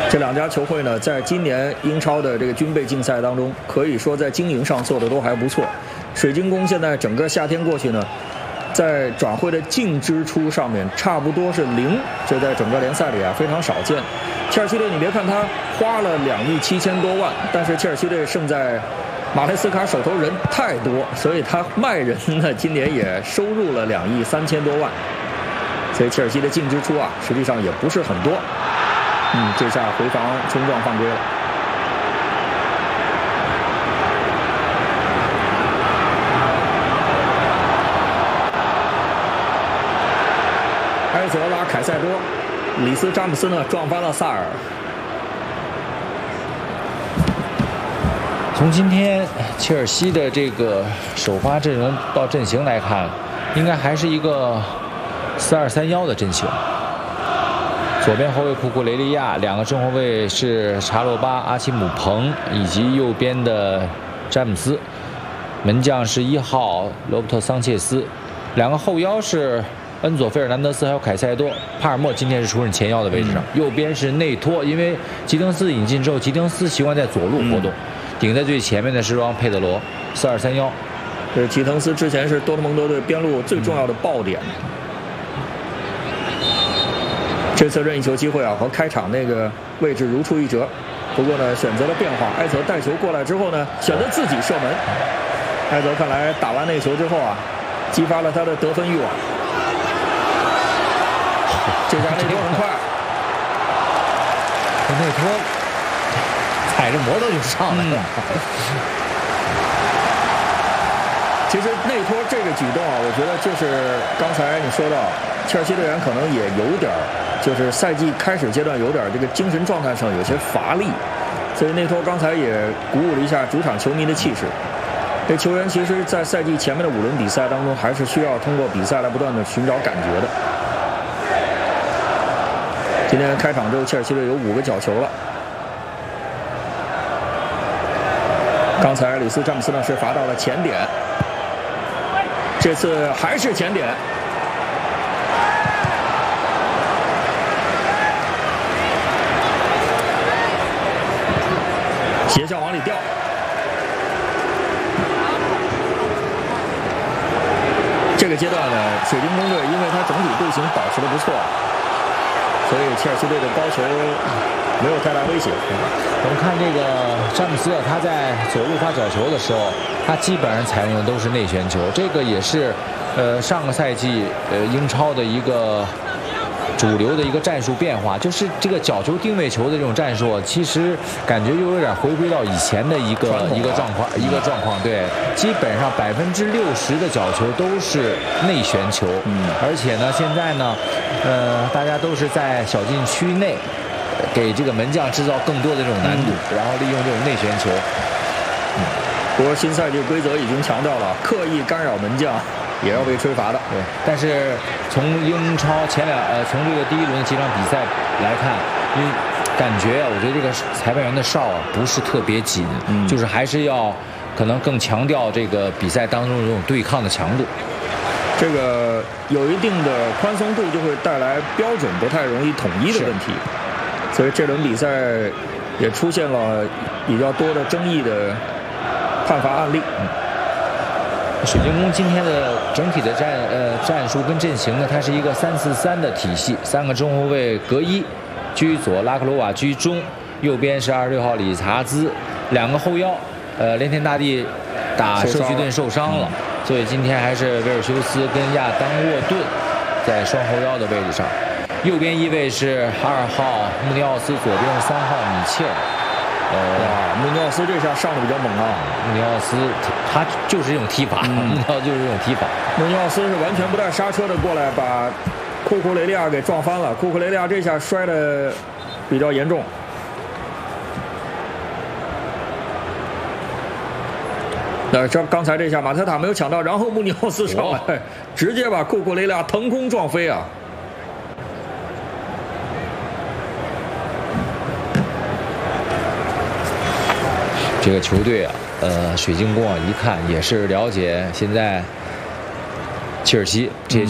这两家球会呢，在今年英超的这个军备竞赛当中，可以说在经营上做的都还不错。水晶宫现在整个夏天过去呢，在转会的净支出上面差不多是0，这在整个联赛里啊非常少见。切尔西队你别看他花了2亿7000多万，但是切尔西队胜在马雷斯卡手头人太多，所以他卖人呢今年也收入了2亿3000多万，所以切尔西的净支出啊实际上也不是很多。这下回防冲撞犯规了。埃泽拉、凯塞多、里斯詹姆斯呢撞翻了萨尔。 从今天切尔西的这个首发阵容到阵型来看，应该还是一个4-2-3-1的阵型。左边后卫库库雷利亚，两个中后卫是查洛巴、阿奇姆彭，以及右边的詹姆斯。门将是1号罗伯特桑切斯，两个后腰是恩佐费尔南德斯还有凯塞多。帕尔默今天是出任前腰的位置上，右边是内托，因为吉登斯引进之后，吉登斯习惯在左路活动，顶在最前面的是让佩德罗。4-2-3-1。 这吉滕斯之前是多特蒙德队边路最重要的爆点。这次任意球机会啊，和开场那个位置如出一辙。不过呢，选择了变化。埃泽带球过来之后呢，选择自己射门。埃泽看来打完那球之后啊，激发了他的得分欲望。这下内托很快， 内托踩着摩托就上来了。 其实内托这个举动啊，我觉得就是刚才你说到，切尔西队员可能也有点就是赛季开始阶段有点这个精神状态上有些乏力，所以内托刚才也鼓舞了一下主场球迷的气势。这球员其实在赛季前面的5轮比赛当中，还是需要通过比赛来不断的寻找感觉的。今天开场之后，切尔西队有5个角球了。刚才里斯詹姆斯呢是罚到了前点，这次还是前点。斜向往里掉。这个阶段呢，水晶宫队因为他整体队形保持得不错，所以切尔西队的高球没有太大威胁。 我们看这个詹姆斯，他在左路发角球的时候，他基本上采用的都是内旋球，这个也是上个赛季英超的一个主流的一个战术变化，就是这个角球定位球的这种战术，其实感觉又有点回归到以前的一个状况。对，基本上60%的角球都是内旋球，而且呢，现在呢，大家都是在小禁区内给这个门将制造更多的这种难度，然后利用这种内旋球。 不过新赛季规则已经强调了，刻意干扰门将也要被吹罚的。 对，但是从英超从这个第1轮的几场比赛来看，因为感觉啊，我觉得这个裁判员的哨啊不是特别紧，就是还是要可能更强调这个比赛当中的这种对抗的强度。 这个有一定的宽松度，就会带来标准不太容易统一的问题。所以这轮比赛也出现了比较多的争议的判罚案例。 水晶宫今天的整体的战术跟阵型呢，它是一个3-4-3的体系，3个中后卫隔一，居左，拉克罗瓦居中，右边是26号理查兹，2个后腰，连天大地打社区盾受伤了，所以今天还是威尔修斯跟亚当沃顿在双后腰的位置上，右边一位是2号穆尼奥斯，左边是3号米切尔。 穆尼奥斯这下上的比较猛啊！ 穆尼奥斯他就是这种踢法，穆尼奥斯就是这种踢法。 穆尼奥斯是完全不带刹车的过来把库库雷利亚给撞翻了，库库雷利亚这下摔的比较严重。刚才这下马特塔没有抢到，然后穆尼奥斯上来，直接把库库雷利亚腾空撞飞啊！ 这个球队啊，水晶宫啊，一看也是了解现在切尔西这些